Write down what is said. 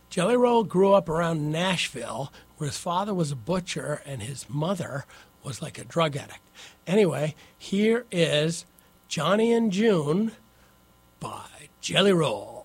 Jelly Roll grew up around Nashville, where his father was a butcher and his mother was like a drug addict. Anyway, here is Johnny and June by Jelly Roll.